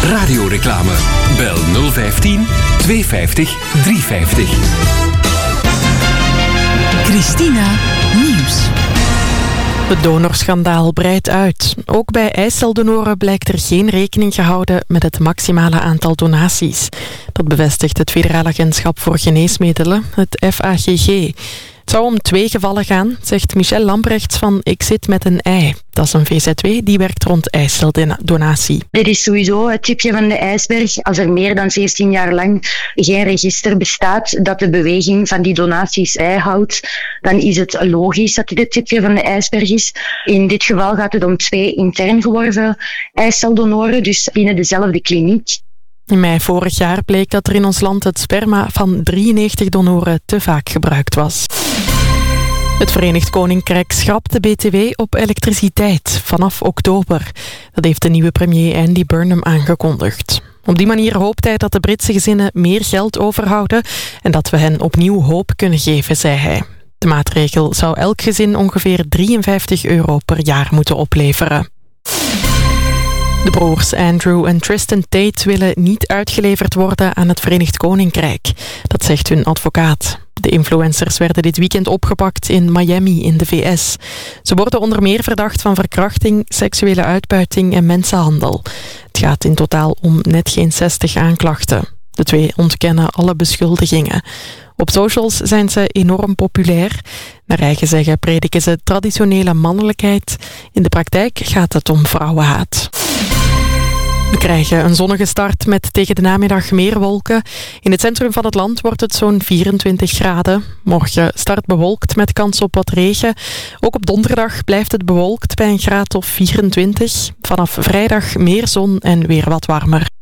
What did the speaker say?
Radioreclame. Bel 015 250 350. Christina Nieuws. Het donorschandaal breidt uit. Ook bij eiceldonoren blijkt er geen rekening gehouden met het maximale aantal donaties. Dat bevestigt het Federaal Agentschap voor Geneesmiddelen, het FAGG. Het zou om 2 gevallen gaan, zegt Michel Lambrechts van Ik Zit Met Een Ei. Dat is een VZW die werkt rond eiceldonatie. Dit is sowieso het tipje van de ijsberg. Als er meer dan 17 jaar lang geen register bestaat dat de beweging van die donaties bijhoudt, dan is het logisch dat dit het tipje van de ijsberg is. In dit geval gaat het om 2 intern geworven eiceldonoren, dus binnen dezelfde kliniek. In mei vorig jaar bleek dat er in ons land het sperma van 93 donoren te vaak gebruikt was. Het Verenigd Koninkrijk schrapt de BTW op elektriciteit vanaf oktober. Dat heeft de nieuwe premier Andy Burnham aangekondigd. Op die manier hoopt hij dat de Britse gezinnen meer geld overhouden en dat we hen opnieuw hoop kunnen geven, zei hij. De maatregel zou elk gezin ongeveer €53 per jaar moeten opleveren. De broers Andrew en Tristan Tate willen niet uitgeleverd worden aan het Verenigd Koninkrijk. Dat zegt hun advocaat. De influencers werden dit weekend opgepakt in Miami in de VS. Ze worden onder meer verdacht van verkrachting, seksuele uitbuiting en mensenhandel. Het gaat in totaal om net geen 60 aanklachten. De 2 ontkennen alle beschuldigingen. Op socials zijn ze enorm populair. Naar eigen zeggen prediken ze traditionele mannelijkheid. In de praktijk gaat het om vrouwenhaat. We krijgen een zonnige start met tegen de namiddag meer wolken. In het centrum van het land wordt het zo'n 24 graden. Morgen start bewolkt met kans op wat regen. Ook op donderdag blijft het bewolkt bij een graad of 24. Vanaf vrijdag meer zon en weer wat warmer.